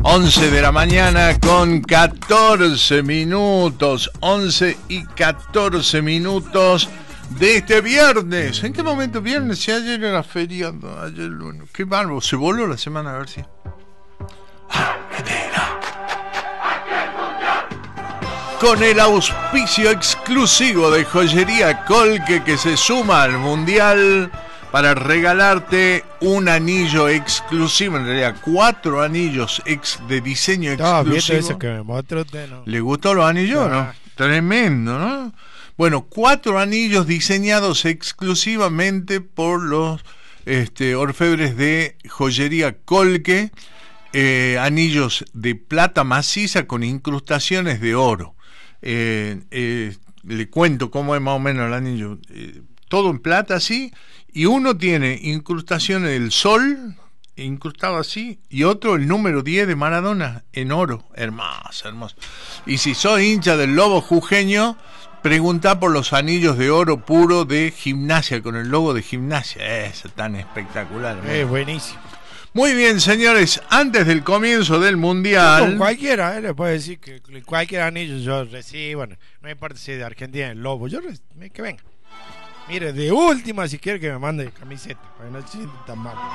11 de la mañana con 14 minutos. 11 y 14 minutos de este viernes. ¿En qué momento viernes? Si ayer era feriado, ayer lunes. Qué bárbaro, se voló la semana, a ver si. Con el auspicio exclusivo de Joyería Colque, que se suma al Mundial para regalarte un anillo exclusivo, en realidad 4 anillos de diseño exclusivo. Eso que me mostró usted, ¿no? ¿Le gustó los anillos, no? Tremendo, ¿no? Bueno, 4 anillos diseñados exclusivamente por los orfebres de Joyería Colque, anillos de plata maciza con incrustaciones de oro. Le cuento cómo es más o menos el anillo. Todo en plata así, y uno tiene incrustaciones del sol incrustado así, y otro el número 10 de Maradona en oro. Hermoso, hermoso. Y si sos hincha del Lobo jujeño, preguntá por los anillos de oro puro de Gimnasia, con el logo de Gimnasia. Es tan espectacular, ¿no? Es buenísimo. Muy bien, señores, antes del comienzo del Mundial... Con cualquiera, le puedo decir que cualquier anillo yo recibo, bueno, no importa si es de Argentina, el Lobo, que venga. Mire, de última, si quiere que me mande camiseta, para que no se sienta tan mal.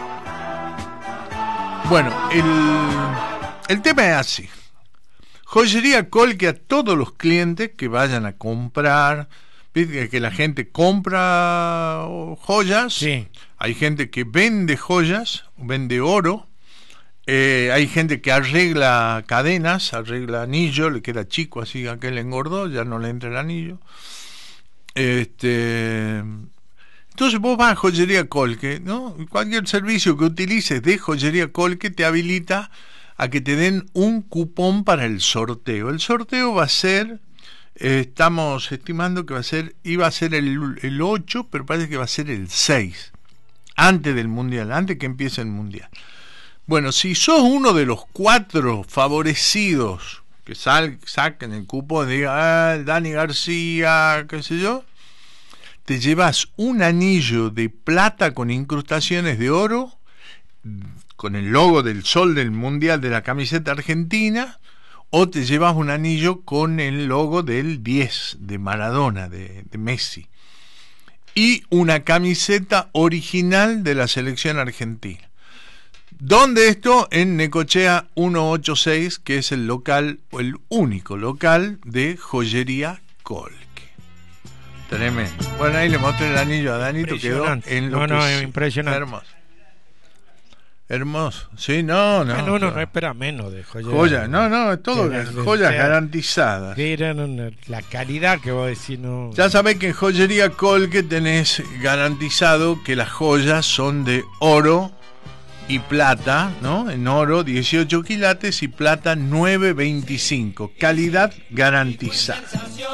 Bueno, el tema es así. Joyería Colque, a todos los clientes que vayan a comprar, que la gente compra joyas, sí. Hay gente que vende joyas, vende oro, hay gente que arregla cadenas, arregla anillo, le queda chico así, aquel engordó, ya no le entra el anillo. Entonces vos vas a Joyería Colque, ¿no? Cualquier servicio que utilices de Joyería Colque te habilita a que te den un cupón para el sorteo. El sorteo va a ser, estamos estimando que iba a ser el 8, pero parece que va a ser el 6, antes del Mundial, antes que empiece el Mundial. Bueno, si sos uno de los 4 favorecidos que saquen el cupón, diga Dani García, qué sé yo, te llevas un anillo de plata con incrustaciones de oro, con el logo del sol del Mundial de la camiseta argentina, o te llevas un anillo con el logo del 10 de Maradona, de Messi, y una camiseta original de la selección argentina. ¿Dónde esto? En Necochea 186, que es el local, o el único local de Joyería Colque. Tremendo. Bueno, ahí le mostré el anillo a Danito, quedó en lo es impresionante. Hermoso. Hermoso. Sí, no. Uno no espera menos de joyería. Joya, no, es todo joyas garantizadas. La calidad que vos decís, no. Ya sabés que en Joyería Colque tenés garantizado que las joyas son de oro y plata, ¿no? En oro 18 quilates y plata 9.25. Calidad garantizada.